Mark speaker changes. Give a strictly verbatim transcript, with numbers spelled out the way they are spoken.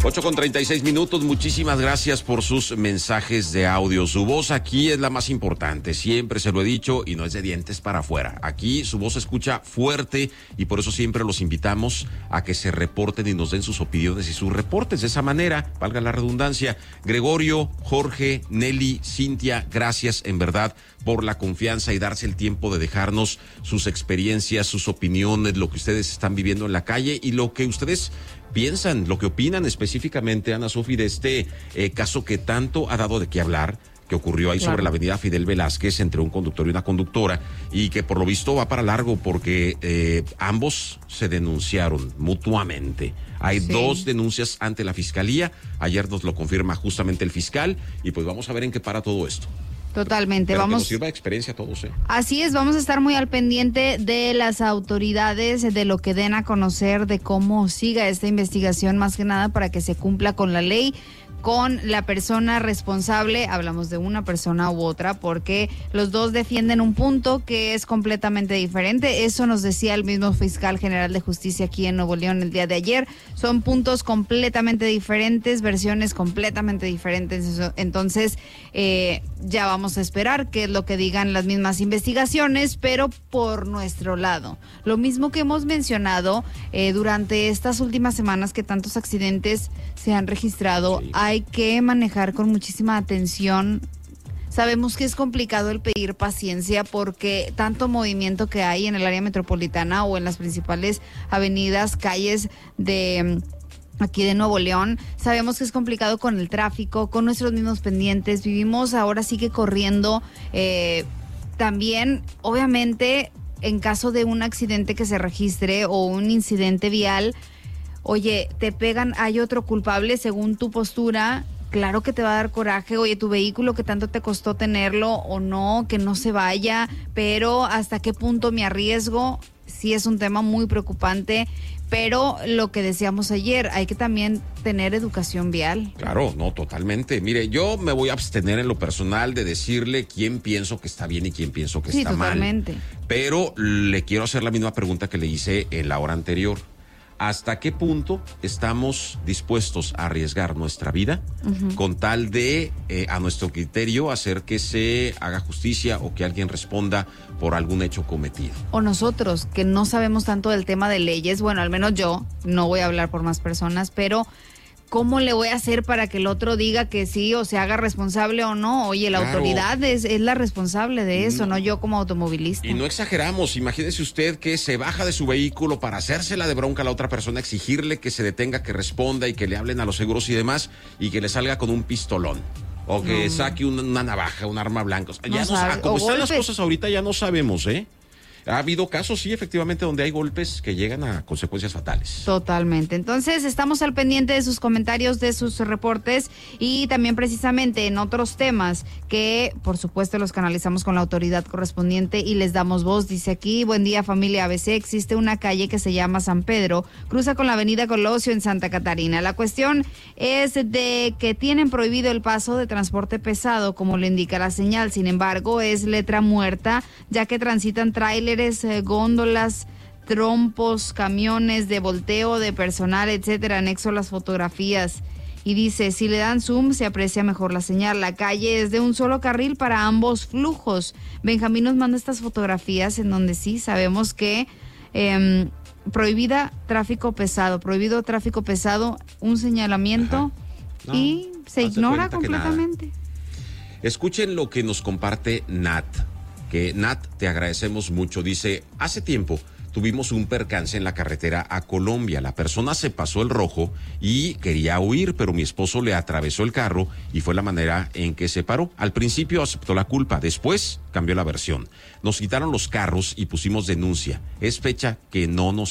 Speaker 1: ocho con treinta y seis minutos, muchísimas gracias por sus mensajes de audio. Su voz aquí es la más importante, siempre se lo he dicho y no es de dientes para afuera. Aquí su voz se escucha fuerte y por eso siempre los invitamos a que se reporten y nos den sus opiniones y sus reportes. De esa manera, valga la redundancia, Gregorio, Jorge, Nelly, Cintia, gracias en verdad por la confianza y darse el tiempo de dejarnos sus experiencias, sus opiniones, lo que ustedes están viviendo en la calle y lo que ustedes piensan, lo que opinan específicamente, Ana Sofi, de este eh, caso que tanto ha dado de qué hablar, que ocurrió ahí claro. sobre la avenida Fidel Velázquez entre un conductor y una conductora y que por lo visto va para largo porque eh, ambos se denunciaron mutuamente. Hay sí. dos denuncias ante la fiscalía, ayer nos lo confirma justamente el fiscal y pues vamos a ver en qué para todo esto.
Speaker 2: Totalmente,
Speaker 1: Pero
Speaker 2: vamos.
Speaker 1: Que nos sirva de experiencia a todos, ¿eh?
Speaker 2: Así es, vamos a estar muy al pendiente de las autoridades, de lo que den a conocer, de cómo siga esta investigación, más que nada para que se cumpla con la ley, con la persona responsable. Hablamos de una persona u otra porque los dos defienden un punto que es completamente diferente. Eso nos decía el mismo fiscal general de justicia aquí en Nuevo León el día de ayer. Son puntos completamente diferentes, versiones completamente diferentes. Entonces, eh, ya vamos a esperar qué es lo que digan las mismas investigaciones, pero por nuestro lado. Lo mismo que hemos mencionado eh, durante estas últimas semanas que tantos accidentes se han registrado, sí. hay que manejar con muchísima atención. Sabemos que es complicado el pedir paciencia porque tanto movimiento que hay en el área metropolitana o en las principales avenidas, calles de aquí de Nuevo León. Sabemos que es complicado con el tráfico, con nuestros mismos pendientes. Vivimos ahora sí que corriendo. Eh, también, obviamente, en caso de un accidente que se registre o un incidente vial, oye, te pegan, hay otro culpable según tu postura, claro que te va a dar coraje. Oye, tu vehículo que tanto te costó tenerlo o no, que no se vaya, pero ¿hasta qué punto me arriesgo? Sí, es un tema muy preocupante, pero lo que decíamos ayer, hay que también tener educación vial.
Speaker 1: Claro, no, totalmente. Mire, yo me voy a abstener en lo personal de decirle quién pienso que está bien y quién pienso que
Speaker 2: sí,
Speaker 1: está
Speaker 2: totalmente.
Speaker 1: mal. Pero le quiero hacer la misma pregunta que le hice en la hora anterior. ¿Hasta qué punto estamos dispuestos a arriesgar nuestra vida uh-huh. con tal de, eh, a nuestro criterio, hacer que se haga justicia o que alguien responda por algún hecho cometido?
Speaker 2: O nosotros, que no sabemos tanto del tema de leyes, bueno, al menos yo, no voy a hablar por más personas, pero ¿cómo le voy a hacer para que el otro diga que sí o se haga responsable o no? Oye, la claro. autoridad es, es la responsable de eso, no. no yo como automovilista.
Speaker 1: Y no exageramos, imagínese usted que se baja de su vehículo para hacérsela de bronca a la otra persona, exigirle que se detenga, que responda y que le hablen a los seguros y demás, y que le salga con un pistolón. O que no. saque una, una navaja, un arma blanca. No ya no sabe. Como o están golpes. Las cosas ahorita ya no sabemos, ¿eh? Ha habido casos, sí, efectivamente, donde hay golpes que llegan a consecuencias fatales.
Speaker 2: Totalmente. Entonces, estamos al pendiente de sus comentarios, de sus reportes y también precisamente en otros temas que, por supuesto, los canalizamos con la autoridad correspondiente y les damos voz. Dice aquí, buen día, familia A B C. Existe una calle que se llama San Pedro, cruza con la avenida Colosio en Santa Catarina. La cuestión es de que tienen prohibido el paso de transporte pesado, como lo indica la señal. Sin embargo, es letra muerta, ya que transitan tráileres, góndolas, trompos, camiones de volteo de personal, etcétera. Anexo las fotografías y dice, si le dan zoom se aprecia mejor la señal. La calle es de un solo carril para ambos flujos. Benjamín nos manda estas fotografías en donde sí sabemos que eh, prohibida tráfico pesado, prohibido tráfico pesado, un señalamiento no, y se ignora completamente.
Speaker 1: Escuchen lo que nos comparte Nat. Que Nat, te agradecemos mucho. Dice, hace tiempo tuvimos un percance en la carretera a Colombia. La persona se pasó el rojo y quería huir, pero mi esposo le atravesó el carro y fue la manera en que se paró. Al principio aceptó la culpa, después cambió la versión. Nos quitaron los carros y pusimos denuncia. Es fecha que no nos